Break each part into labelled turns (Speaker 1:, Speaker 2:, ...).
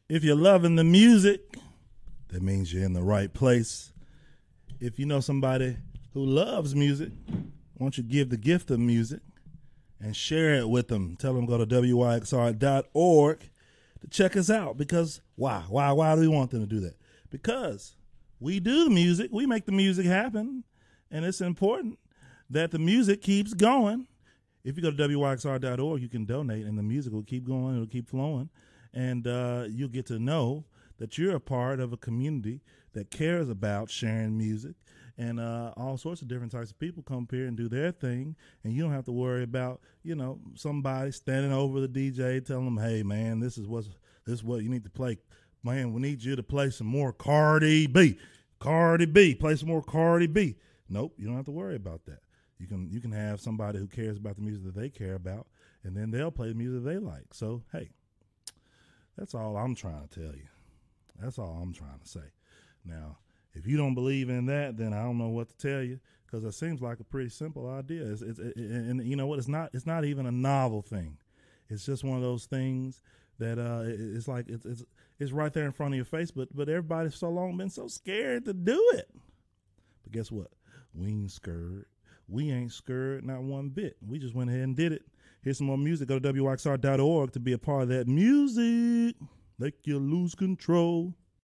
Speaker 1: If you're loving the music, that means you're in the right place. If you know somebody who loves music, why don't you give the gift of music and share it with them? Tell them to go to wyxr.org to check us out. Because why do we want them to do that? Because we do the music. We make the music happen. And it's important that the music keeps going. If you go to wyxr.org, you can donate, and the music will keep going. It'll keep flowing. And you'll get to know that you're a part of a community that cares about sharing music. And all sorts of different types of people come up here and do their thing. And you don't have to worry about, somebody standing over the DJ telling them, hey, man, this is what you need to play. Man, we need you to play some more Cardi B. Cardi B. Play some more Cardi B. Nope, you don't have to worry about that. You can have somebody who cares about the music that they care about, and then they'll play the music they like. So, hey, that's all I'm trying to tell you. That's all I'm trying to say. Now, if you don't believe in that, then I don't know what to tell you, because it seems like a pretty simple idea. And you know what? It's not even a novel thing. It's just one of those things that it's like it's right there in front of your face, but everybody's so long been so scared to do it. But guess what? We ain't scared. We ain't scared, not one bit. We just went ahead and did it. Here's some more music. Go to wyxr.org to be a part of that music. Make you lose control.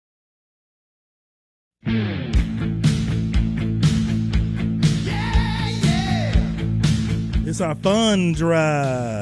Speaker 2: Yeah,
Speaker 1: It's our fun drive.